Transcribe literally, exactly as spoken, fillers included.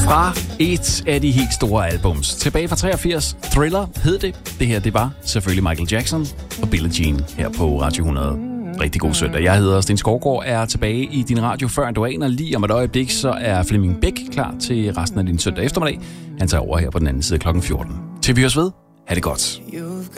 Fra et af de helt store albums. Tilbage fra treogfirs. Thriller hed det. Det her, det var selvfølgelig Michael Jackson og Billie Jean her på Radio hundrede. Rigtig god søndag. Jeg hedder Sten Skovgaard, er tilbage i din radio før du aner. Lige om et øjeblik, så er Flemming Bæk klar til resten af din søndag eftermiddag. Han tager over her på den anden side klokken fjorten. Til vi høres ved. Ha' det godt.